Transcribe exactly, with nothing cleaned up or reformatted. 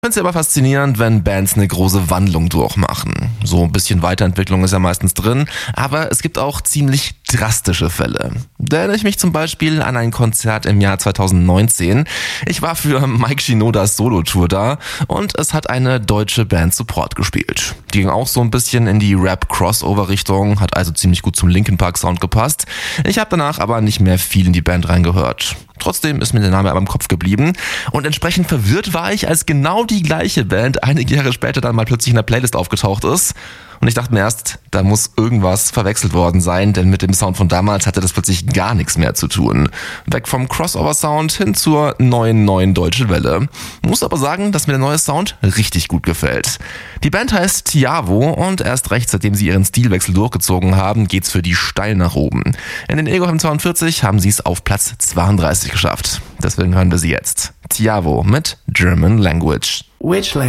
Ich finde es ja aber faszinierend, wenn Bands eine große Wandlung durchmachen. So ein bisschen Weiterentwicklung ist ja meistens drin, aber es gibt auch ziemlich drastische Fälle. Da erinnere ich mich zum Beispiel an ein Konzert im Jahr zweitausendneunzehn. Ich war für Mike Shinodas Solo-Tour da und es hat eine deutsche Band Support gespielt. Die ging auch so ein bisschen in die Rap-Crossover-Richtung, hat also ziemlich gut zum Linkin Park-Sound gepasst. Ich habe danach aber nicht mehr viel in die Band reingehört. Trotzdem ist mir der Name aber im Kopf geblieben und entsprechend verwirrt war ich, als genau die gleiche Band einige Jahre später dann mal plötzlich in der Playlist aufgetaucht ist. Und ich dachte mir erst, da muss irgendwas verwechselt worden sein, denn mit dem Sound von damals hatte das plötzlich gar nichts mehr zu tun. Weg vom Crossover-Sound hin zur neuen, neuen deutschen Welle. Muss aber sagen, dass mir der neue Sound richtig gut gefällt. Die Band heißt Tiavo und erst recht, seitdem sie ihren Stilwechsel durchgezogen haben, geht's für die steil nach oben. In den Ego zweiundvierzig haben sie es auf Platz zweiunddreißig geschafft. Deswegen hören wir sie jetzt. Tiavo mit German Language. Which language?